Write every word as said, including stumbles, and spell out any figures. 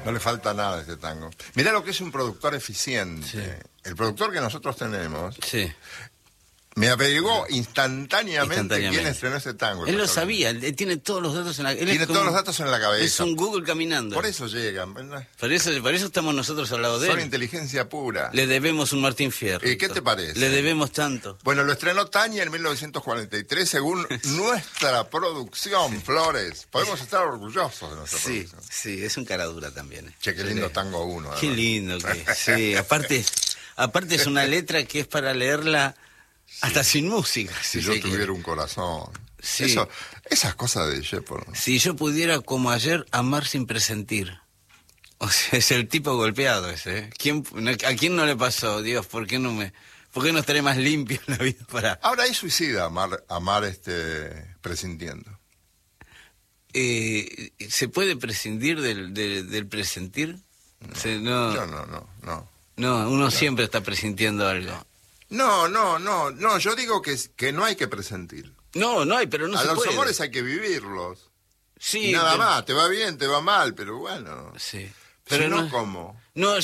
No le falta nada a este tango. Mirá lo que es un productor eficiente. Sí. El productor que nosotros tenemos Sí. me averiguó instantáneamente, Instantáneamente. quién estrenó ese tango. Él lo sabía, él tiene todos los datos en la él Tiene es como- todos los datos en la cabeza. Es un Google caminando. Por eso llegan, ¿verdad? Por eso, por eso estamos nosotros al lado de Son él. inteligencia pura. Le debemos un Martín Fierro. ¿Y qué te parece? Le debemos tanto. Bueno, lo estrenó Tania en mil novecientos cuarenta y tres, según nuestra producción, Flores. Podemos estar orgullosos de nuestra Sí, producción. sí, es un cara dura también. eh. Che, qué Sí, lindo le- tango uno. Qué además. lindo que es. Sí, aparte, aparte es una letra que es para leerla hasta sin música. Si si yo se quiere. tuviera un corazón. Sí. Eso, esas cosas de Shepard. Si yo pudiera, como ayer, amar sin presentir. O sea, es el tipo golpeado ese. ¿eh? ¿Quién, ¿A quién no le pasó? Dios, ¿por qué no me, por qué no estaré más limpio en la vida para...? Ahora es suicida amar, amar este, presintiendo. Eh, ¿Se puede prescindir del, del, del presentir? No, Se- no, Yo no, no, no. no, uno siempre está presintiendo algo. No, no, no, no, yo digo que, que no hay que presentir. No, no hay, pero no a se los puede. amores hay que vivirlos. Sí, Y nada pero- más, te va bien, te va mal, pero bueno. Sí. Pero Pero no, no, ¿cómo? no,